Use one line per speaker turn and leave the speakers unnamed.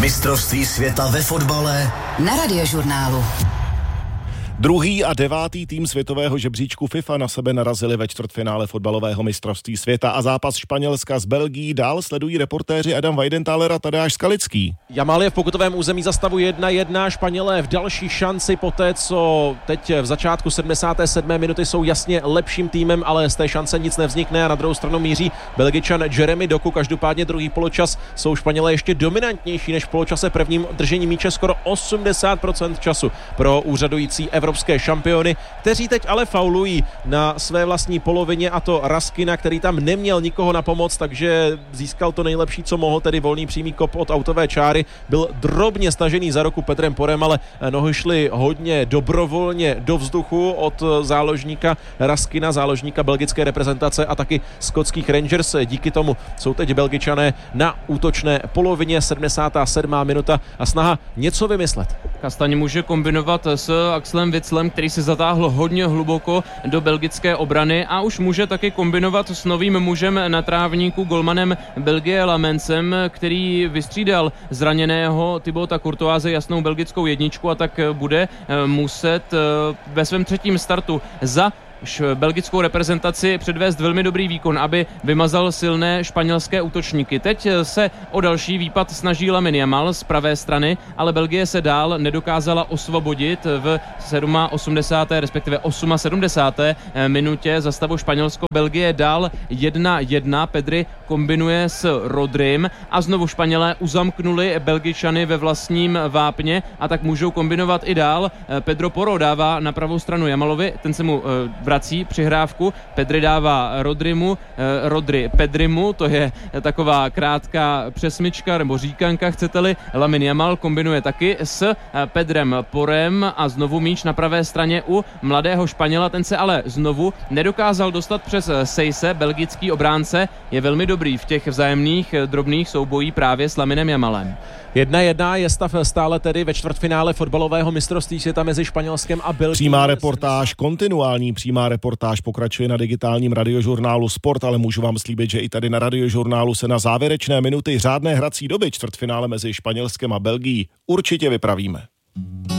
Mistrovství světa ve fotbale
na Radiožurnálu.
Druhý a devátý tým světového žebříčku FIFA na sebe narazili ve čtvrtfinále fotbalového mistrovství světa a zápas Španělska s Belgií dál sledují reportéři Adam Weidenthaler a Tadeáš Skalický.
Jamal je v pokutovém území za stavu 1-1, Španělé v další šanci poté, co teď v začátku 77. minuty jsou jasně lepším týmem, ale z té šance nic nevznikne a na druhou stranu míří Belgičan Jeremy Doku. Každopádně druhý poločas jsou Španělé ještě dominantnější než v poločase prvním, držení míče skoro 80% času pro úřadující evropské šampiony, kteří teď ale faulují na své vlastní polovině, a to Raskina, který tam neměl nikoho na pomoc, takže získal to nejlepší, co mohl, tedy volný přímý kop od autové čáry. Byl drobně stažený za ruku Pedrem Porem, ale nohy šly hodně dobrovolně do vzduchu od záložníka Raskina, záložníka belgické reprezentace a taky skotských Rangers. Díky tomu jsou teď Belgičané na útočné polovině, 77. minuta a snaha něco vymyslet.
Kastaň může kombinovat s Axelem Witsel, který se zatáhl hodně hluboko do belgické obrany, a už může taky kombinovat s novým mužem na trávníku, golmanem Belgie Lamencem, který vystřídal zraněného Thibauta Courtoise jasnou belgickou jedničku, a tak bude muset ve svém třetím startu za belgickou reprezentaci předvést velmi dobrý výkon, aby vymazal silné španělské útočníky. Teď se o další výpad snaží Lamine Yamal z pravé strany, ale Belgie se dál nedokázala osvobodit v 87. respektive 78. minutě za stavu Španělsko. Belgie dál 1-1, Pedri kombinuje s Rodrym a znovu Španělé uzamknuli Belgičany ve vlastním vápně, a tak můžou kombinovat i dál. Pedro Porro dává na pravou stranu Yamalovi, ten se mu vrací přihrávku, Pedri dává Rodrymu, Rodry Pedrimu, to je taková krátká přesmyčka nebo říkanka, chcete-li. Lamine Yamal kombinuje taky s Pedrem Porem a znovu míč na pravé straně u mladého Španěla, ten se ale znovu nedokázal dostat přes Sejse, belgický obránce je velmi dobrý v těch vzájemných drobných soubojích právě s Laminem Yamalem.
1-1 je stav stále tedy ve čtvrtfinále fotbalového mistrovství světa mezi Španělskem a Belgií.
Kontinuální přímá reportáž pokračuje na digitálním radiožurnálu Sport, ale můžu vám slíbit, že i tady na radiožurnálu se na závěrečné minuty řádné hrací doby čtvrtfinále mezi Španělskem a Belgií určitě vypravíme.